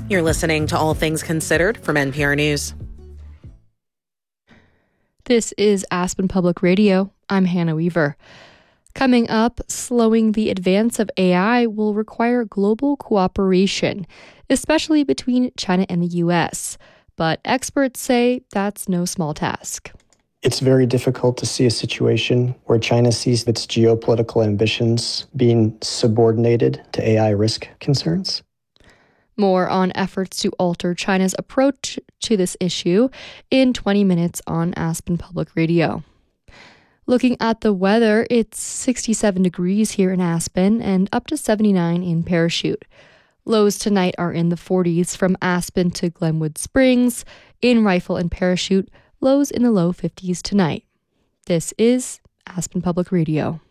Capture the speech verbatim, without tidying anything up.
You're listening to All Things Considered from N P R News. This is Aspen Public Radio. I'm Hannah Weaver. Coming up, slowing the advance of A I will require global cooperation, especially between China and the U S. But experts say that's no small task. It's very difficult to see a situation where China sees its geopolitical ambitions being subordinated to A I risk concerns. More on efforts to alter China's approach to this issue in twenty minutes on Aspen Public Radio. Looking at the weather, it's sixty-seven degrees here in Aspen and up to seventy-nine in Parachute. Lows tonight are in the forties from Aspen to Glenwood Springs. In Rifle and Parachute, lows in the low fifties tonight. This is Aspen Public Radio.